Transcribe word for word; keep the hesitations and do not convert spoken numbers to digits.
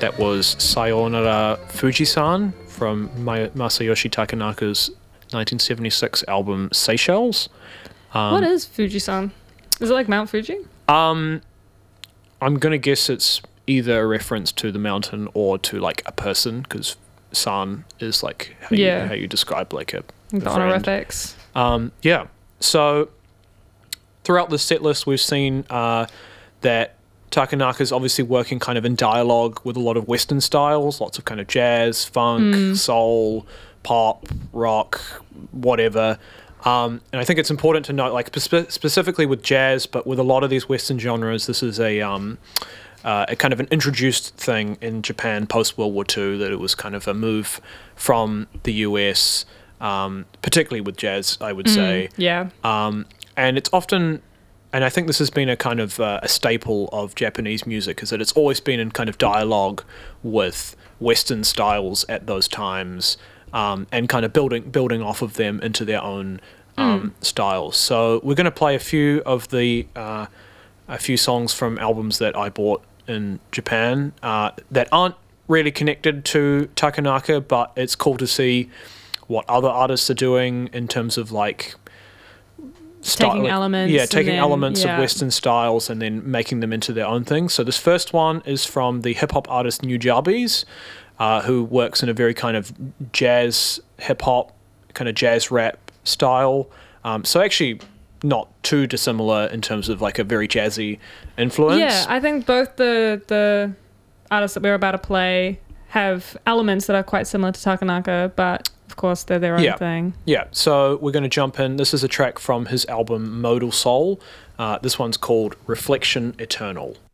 That was Sayonara Fujisan from Ma- Masayoshi Takanaka's nineteen seventy-six album Seychelles. Um, what is Fujisan? Is it like Mount Fuji? Um, I'm going to guess it's either a reference to the mountain or to like a person, because san is like how, Yeah. you, how you describe like a, The a friend. honorifics. Um, yeah. So throughout the set list, we've seen uh, that Takanaka's obviously working kind of in dialogue with a lot of Western styles, lots of kind of jazz, funk, soul, pop, rock, whatever. Um, and I think it's important to note, like spe- specifically with jazz, but with a lot of these Western genres, this is a um, uh, a kind of an introduced thing in Japan post World War Two. That it was kind of a move from the U S, um, particularly with jazz, I would say. Yeah. Um, and it's often, and I think this has been a kind of uh, a staple of Japanese music, is that it's always been in kind of dialogue with Western styles at those times. Um, and kind of building building off of them into their own um, mm. styles. So we're going to play a few of the uh, a few songs from albums that I bought in Japan uh, that aren't really connected to Takanaka, but it's cool to see what other artists are doing in terms of like style, taking like, elements, yeah, taking then, elements yeah. of Western styles and then making them into their own thing. So this first one is from the hip hop artist Nujabes. Uh, who works in a very kind of jazz, hip-hop, kind of jazz rap style. Um, so actually not too dissimilar in terms of like a very jazzy influence. Yeah, I think both the the artists that we're about to play have elements that are quite similar to Takanaka, but of course they're their own yeah. thing. Yeah, so we're going to jump in. This is a track from his album Modal Soul. Uh, this one's called Reflection Eternal.